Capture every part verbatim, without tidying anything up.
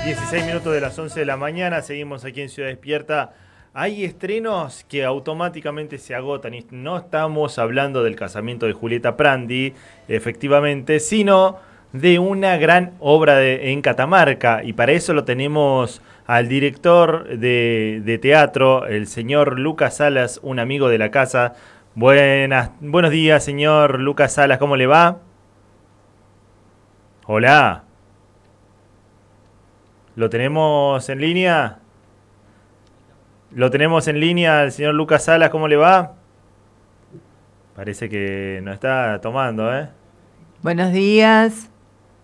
dieciséis minutos de las once de la mañana, seguimos aquí en Ciudad Despierta. Hay estrenos que automáticamente se agotan y no estamos hablando del casamiento de Julieta Prandi, efectivamente, sino de una gran obra de, en Catamarca, y para eso lo tenemos al director de, de teatro, el señor Lucas Salas, un amigo de la casa. Buenas, buenos días, señor Lucas Salas, ¿cómo le va? Hola. ¿Lo tenemos en línea? ¿Lo tenemos en línea el señor Lucas Salas? ¿Cómo le va? Parece que no está tomando, ¿eh? Buenos días.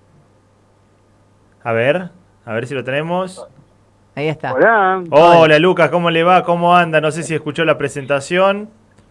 A ver, a ver si lo tenemos. Ahí está. Hola. Hola, Hola Lucas, ¿cómo le va? ¿Cómo anda? No sé si escuchó la presentación.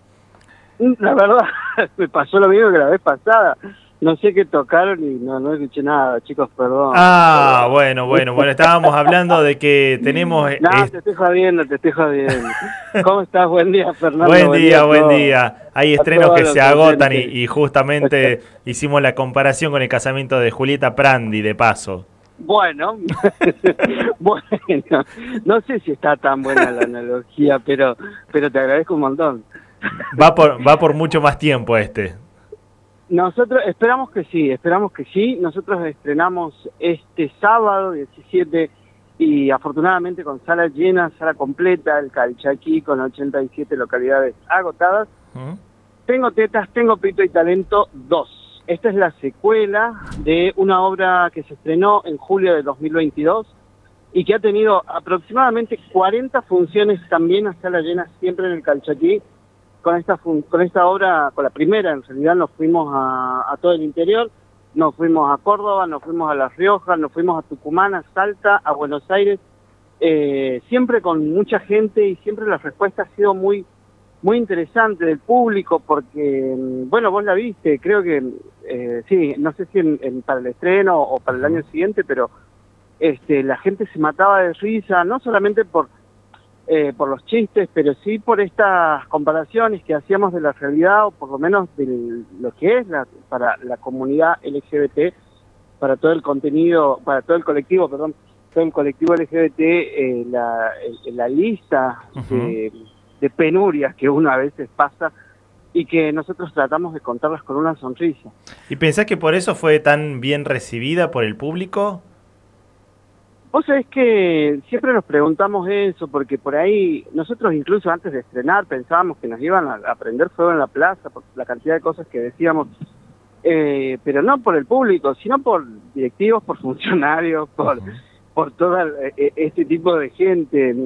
La verdad, me pasó lo mismo que la vez pasada. No sé qué tocaron y no, no escuché nada, chicos, perdón. Ah, perdón. bueno, bueno, bueno, estábamos hablando de que tenemos... No, est- te estoy jodiendo, te estoy jodiendo. ¿Cómo estás? Buen día, Fernando. Buen día, buen todo. día. Hay A estrenos todos que los se agotan y, oyentes. y justamente hicimos la comparación con el casamiento de Julieta Prandi, de paso. Bueno, bueno, no sé si está tan buena la analogía, pero, pero te agradezco un montón. Va por, va por mucho más tiempo este. Nosotros esperamos que sí, esperamos que sí. Nosotros estrenamos este sábado diecisiete y afortunadamente con sala llena, sala completa, el Calchaquí con ochenta y siete localidades agotadas. ¿Mm? Tengo tetas, tengo pito y talento dos. Esta es la secuela de una obra que se estrenó en julio de dos mil veintidós y que ha tenido aproximadamente cuarenta funciones también a sala llena, siempre en el Calchaquí. Con esta, con esta obra, con la primera en realidad, nos fuimos a, a todo el interior, nos fuimos a Córdoba, nos fuimos a La Rioja, nos fuimos a Tucumán, a Salta, a Buenos Aires, eh, siempre con mucha gente y siempre la respuesta ha sido muy muy interesante del público porque, bueno, vos la viste, creo que, eh, sí, no sé si en, en, para el estreno o para el año siguiente, pero este, la gente se mataba de risa, no solamente por Eh, por los chistes, pero sí por estas comparaciones que hacíamos de la realidad, o por lo menos de lo que es la, para la comunidad L G B T, para todo el contenido, para todo el colectivo, perdón, todo el colectivo L G B T, eh, la, la lista uh-huh. de, de penurias que uno a veces pasa y que nosotros tratamos de contarlas con una sonrisa. ¿Y pensás que por eso fue tan bien recibida por el público? Vos sabés que siempre nos preguntamos eso, porque por ahí nosotros incluso antes de estrenar pensábamos que nos iban a, a prender fuego en la plaza por la cantidad de cosas que decíamos, eh, pero no por el público, sino por directivos, por funcionarios, por, uh-huh. por todo eh, este tipo de gente.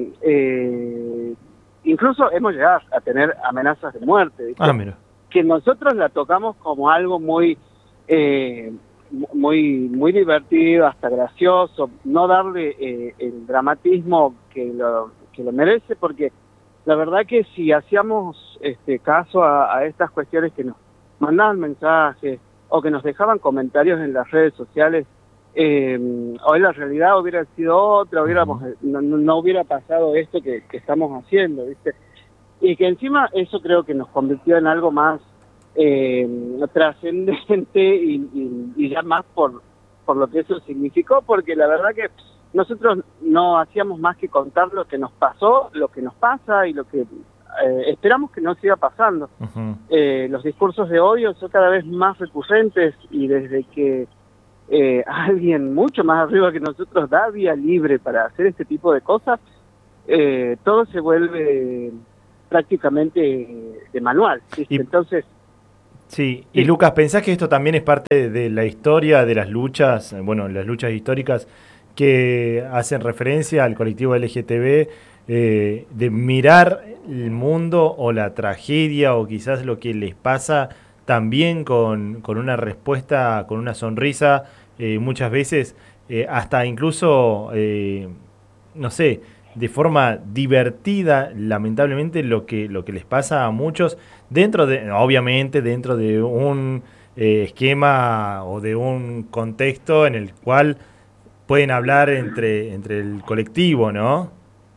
Eh, incluso hemos llegado a tener amenazas de muerte, ¿viste? Ah, mira. Que nosotros la tocamos como algo muy... Eh, muy muy divertido, hasta gracioso, no darle eh, el dramatismo que lo que lo merece, porque la verdad que si hacíamos este caso a, a estas cuestiones que nos mandaban mensajes o que nos dejaban comentarios en las redes sociales, eh, hoy la realidad hubiera sido otra, hubiéramos no, no hubiera pasado esto que, que estamos haciendo, ¿viste? Y que encima eso creo que nos convirtió en algo más Eh, trascendente y, y, y ya más por por lo que eso significó, porque la verdad que nosotros no hacíamos más que contar lo que nos pasó, lo que nos pasa y lo que eh, esperamos que no siga pasando. Uh-huh. Eh, los discursos de odio son cada vez más recurrentes y desde que eh, alguien mucho más arriba que nosotros da vía libre para hacer este tipo de cosas, eh, todo se vuelve prácticamente de manual, ¿sí? Entonces Sí, y Lucas, ¿pensás que esto también es parte de la historia de las luchas, bueno, las luchas históricas que hacen referencia al colectivo L G T B, eh, de mirar el mundo o la tragedia o quizás lo que les pasa también con, con una respuesta, con una sonrisa, eh, muchas veces eh, hasta incluso, eh, no sé, de forma divertida, lamentablemente, lo que lo que les pasa a muchos, dentro de, obviamente, dentro de un eh, esquema o de un contexto en el cual pueden hablar entre, entre el colectivo, ¿no?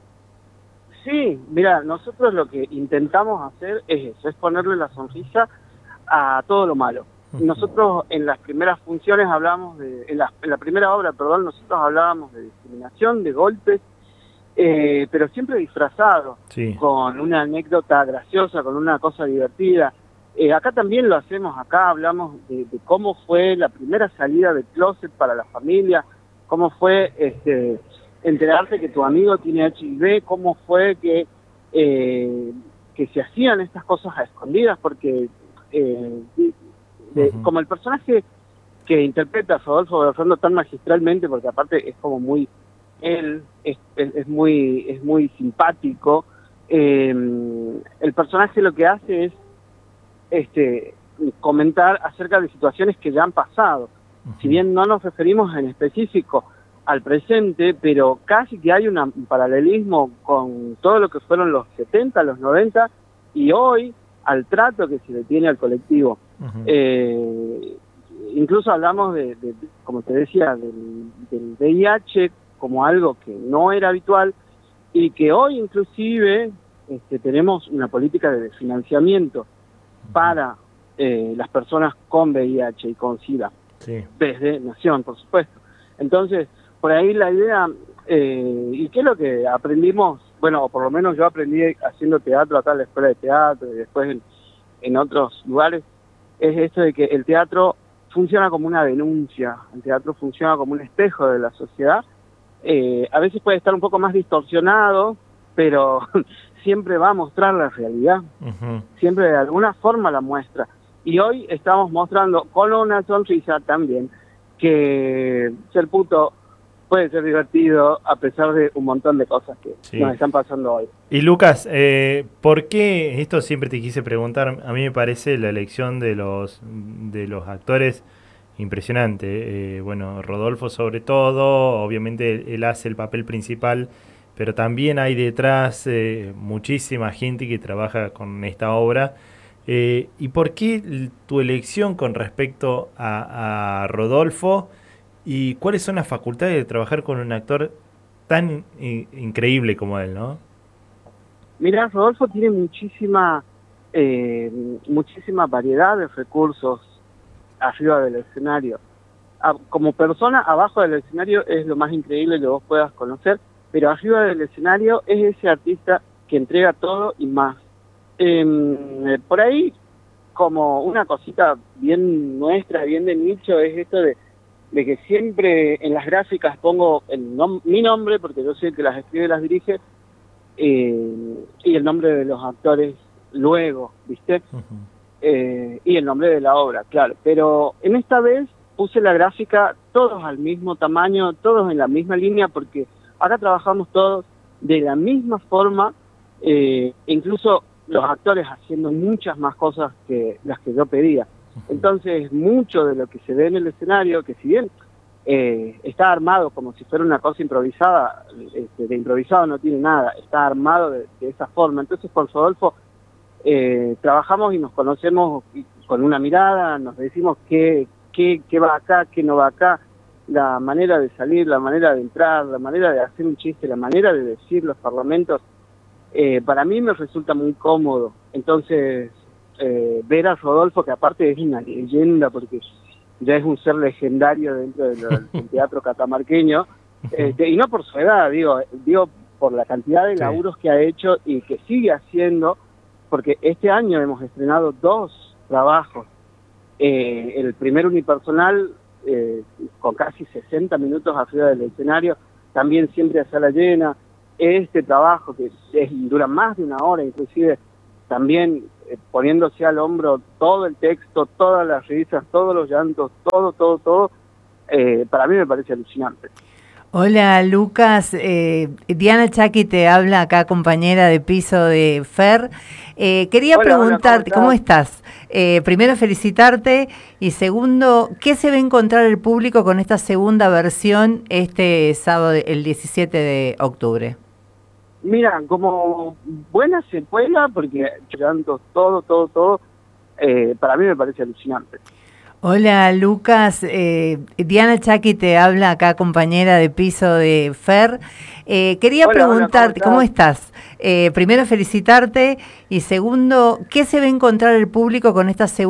Sí, mira, nosotros lo que intentamos hacer es eso, es ponerle la sonrisa a todo lo malo. nosotros en las primeras funciones hablamos de, en la, en la primera obra, perdón, nosotros hablábamos de discriminación, de golpes, eh, pero siempre disfrazado, sí. con una anécdota graciosa, con una cosa divertida. Eh, acá también lo hacemos, acá hablamos de, de cómo fue la primera salida del closet para la familia, cómo fue este, enterarse que tu amigo tiene H I V, cómo fue que, eh, que se hacían estas cosas a escondidas, porque eh, de, uh-huh. como el personaje que interpreta a Rodolfo Berfando tan magistralmente, porque aparte es como muy, él es, es, es muy es muy simpático, eh, el personaje lo que hace es este comentar acerca de situaciones que ya han pasado. Uh-huh. Si bien no nos referimos en específico al presente, pero casi que hay una, un paralelismo con todo lo que fueron los setenta, los noventa, y hoy al trato que se le tiene al colectivo. Uh-huh. Eh, incluso hablamos de, de, de, como te decía, del, del V I H como algo que no era habitual, y que hoy inclusive este, tenemos una política de desfinanciamiento uh-huh. para eh, las personas con V I H y con SIDA, sí. desde Nación, por supuesto. Entonces, por ahí la idea, eh, y qué es lo que aprendimos, bueno, o por lo menos yo aprendí haciendo teatro acá en la escuela de teatro y después en, en otros lugares, es esto de que el teatro funciona como una denuncia, el teatro funciona como un espejo de la sociedad, eh, a veces puede estar un poco más distorsionado, pero siempre va a mostrar la realidad, uh-huh. siempre de alguna forma la muestra, y hoy estamos mostrando con una sonrisa también que ser puto puede ser divertido a pesar de un montón de cosas que sí. nos están pasando hoy. Y Lucas, eh, ¿por qué, esto siempre te quise preguntar, a mí me parece la elección de los de los actores impresionante, eh, bueno, Rodolfo sobre todo, obviamente él hace el papel principal, pero también hay detrás eh, muchísima gente que trabaja con esta obra. Eh, ¿Y por qué tu elección con respecto a, a Rodolfo? ¿Y cuáles son las facultades de trabajar con un actor tan in- increíble como él, no? Mira, Rodolfo tiene muchísima eh, muchísima variedad de recursos arriba del escenario. A, como persona, abajo del escenario es lo más increíble que vos puedas conocer, pero arriba del escenario es ese artista que entrega todo y más. Eh, por ahí, como una cosita bien nuestra, bien de nicho, es esto de de que siempre en las gráficas pongo el nom- mi nombre, porque yo soy el que las escribe y las dirige, eh, y el nombre de los actores luego, ¿viste? Uh-huh. Eh, y el nombre de la obra, claro. Pero en esta vez puse la gráfica todos al mismo tamaño, todos en la misma línea, porque acá trabajamos todos de la misma forma, eh, incluso los actores haciendo muchas más cosas que las que yo pedía. Entonces, mucho de lo que se ve en el escenario, que si bien eh, está armado como si fuera una cosa improvisada, este, de improvisado no tiene nada, está armado de, de esa forma. Entonces, con Rodolfo eh, trabajamos y nos conocemos con una mirada, nos decimos qué, qué, qué va acá, qué no va acá, la manera de salir, la manera de entrar, la manera de hacer un chiste, la manera de decir los parlamentos, eh, para mí me resulta muy cómodo. Entonces, Eh, ver a Rodolfo, que aparte es una leyenda porque ya es un ser legendario dentro del, del teatro catamarqueño, este, y no por su edad, digo, digo por la cantidad de laburos sí. que ha hecho y que sigue haciendo, porque este año hemos estrenado dos trabajos, eh, el primer unipersonal eh, con casi sesenta minutos arriba del escenario, también siempre a sala llena, este trabajo que es, dura más de una hora inclusive, también eh, poniéndose al hombro todo el texto, todas las risas, todos los llantos, todo, todo, todo, eh, para mí me parece alucinante. Hola Lucas, eh, Diana Chaki te habla acá, compañera de piso de Fer. Eh, quería hola, preguntarte, hola, ¿cómo estás? ¿Cómo estás? Eh, primero felicitarte y segundo, ¿qué se va a encontrar el público con esta segunda versión este sábado, el diecisiete de octubre? Mira, como buena secuela, porque llantos, todo, todo, todo, eh, para mí me parece alucinante. Hola Lucas, eh, Diana Chaki te habla acá, compañera de piso de Fer. Eh, quería hola, preguntarte, hola, ¿cómo estás? ¿Cómo estás? Eh, primero felicitarte y segundo, ¿qué se va a encontrar el público con esta segunda